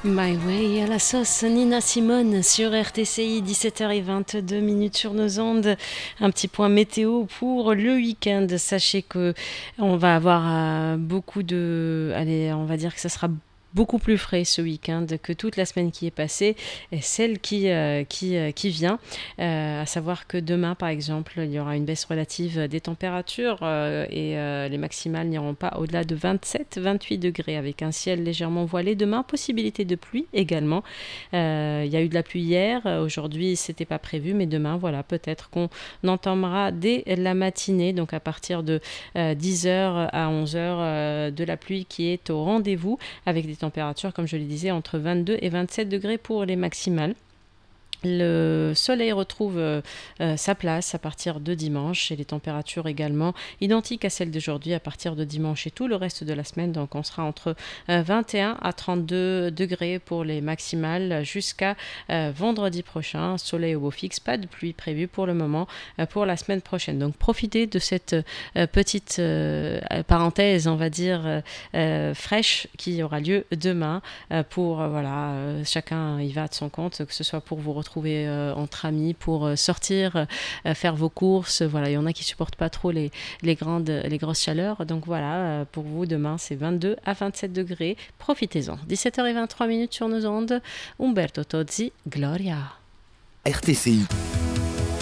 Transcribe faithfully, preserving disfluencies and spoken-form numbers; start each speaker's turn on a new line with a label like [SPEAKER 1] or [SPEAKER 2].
[SPEAKER 1] My Way à la sauce Nina Simone sur R T C I, dix-sept heures vingt-deux minutes sur nos ondes. Un petit point météo pour le week-end. Sachez que on va avoir euh, beaucoup de, allez, on va dire que ça sera beaucoup plus frais ce week-end que toute la semaine qui est passée et celle qui, euh, qui, euh, qui vient. Euh, à savoir que demain, par exemple, il y aura une baisse relative des températures euh, et euh, les maximales n'iront pas au-delà de vingt-sept vingt-huit degrés avec un ciel légèrement voilé. Demain, possibilité de pluie également. Euh, il y a eu de la pluie hier. Aujourd'hui, c'était pas prévu, mais demain, voilà, peut-être qu'on entamera dès la matinée, donc à partir de euh, dix heures à onze heures, euh, de la pluie qui est au rendez-vous avec des températures, comme je le disais, entre vingt-deux et vingt-sept degrés pour les maximales. Le soleil retrouve euh, euh, sa place à partir de dimanche et les températures également identiques à celles d'aujourd'hui à partir de dimanche et tout le reste de la semaine. Donc on sera entre euh, vingt et un à trente-deux degrés pour les maximales jusqu'à euh, vendredi prochain. Soleil au beau fixe, pas de pluie prévue pour le moment euh, pour la semaine prochaine. Donc profitez de cette euh, petite euh, parenthèse, on va dire, euh, euh, fraîche qui aura lieu demain euh, pour, euh, voilà, euh, chacun y va de son compte, que ce soit pour vous retrouver euh, entre amis, pour euh, sortir, euh, faire vos courses. Voilà, il y en a qui supportent pas trop les, les grandes, les grosses chaleurs. Donc voilà, euh, pour vous demain c'est vingt-deux à vingt-sept degrés. Profitez-en. dix-sept heures vingt-trois minutes sur nos ondes. Umberto Tozzi, Gloria.
[SPEAKER 2] R T C I.